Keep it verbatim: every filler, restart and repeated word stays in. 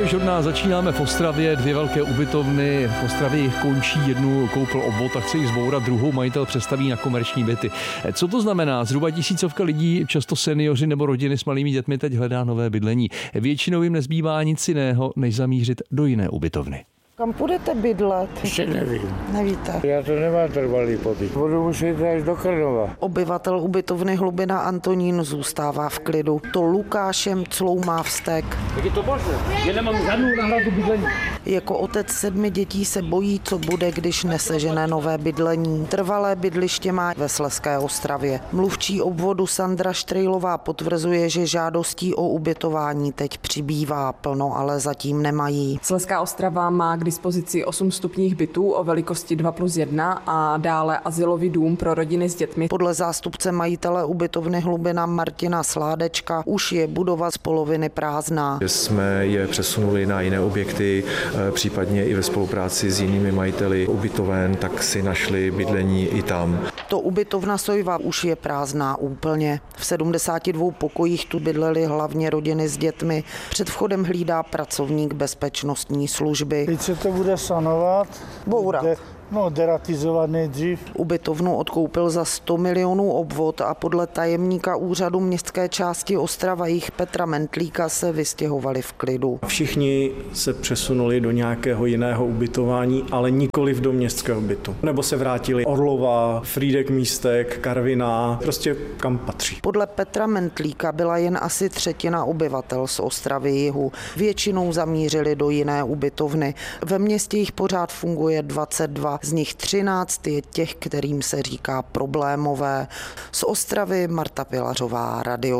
Radiožurnál od nás začínáme v Ostravě, dvě velké ubytovny, v Ostravě jich končí, jednu koupil obvod a chce jich zbourat, druhou majitel přestaví na komerční byty. Co to znamená? Zhruba tisícovka lidí, často seniori nebo rodiny s malými dětmi, teď hledá nové bydlení. Většinou jim nezbývá nic jiného, než zamířit do jiné ubytovny. Kam půjdete bydlet? Ještě nevím. Nevíte. Já to nemám trvalý pobyt. Budu muset jít až do Krnova. Obyvatel ubytovny Hlubina Antonín zůstává v klidu. To Lukášem cloumá vztek. Jak je to možné? Já nemám žádnou náhradu bydlení. Jako otec sedmi dětí se bojí, co bude, když nesežene nové bydlení. Trvalé bydliště má ve Slezské Ostravě. Mluvčí obvodu Sandra Štrejlová potvrzuje, že žádostí o ubytování teď přibývá, plno ale zatím nemají. Slezská Ostrava má k dispozici osm vstupních bytů o velikosti dva plus jedna a dále azylový dům pro rodiny s dětmi. Podle zástupce majitele ubytovny Hlubina Martina Sládečka už je budova z poloviny prázdná. Jsme je přesunuli na jiné objekty, případně i ve spolupráci s jinými majiteli ubytoven, tak si našli bydlení i tam. To ubytovna Sojva už je prázdná úplně. V sedmdesáti dvou pokojích tu bydlely hlavně rodiny s dětmi. Před vchodem hlídá pracovník bezpečnostní služby. Teď se to bude sanovat. Bourat. De, no, deratizovat nejdřív. Ubytovnu odkoupil za sto milionů obvod a podle tajemníka úřadu městské části Ostrava jich Petra Mentlíka se vystěhovali v klidu. Všichni se přesunuli do nějakého jiného ubytování, ale nikoliv do městského bytu. Nebo se vrátili Orlova, Frýdek Místek, Karviná, prostě kam patří. Podle Petra Mentlíka byla jen asi třetina obyvatel z Ostravy jihu. Většinou zamířili do jiné ubytovny. Ve městě jich pořád funguje dvacet dva. Z nich třináct je těch, kterým se říká problémové. Z Ostravy Marta Pilařová, Radio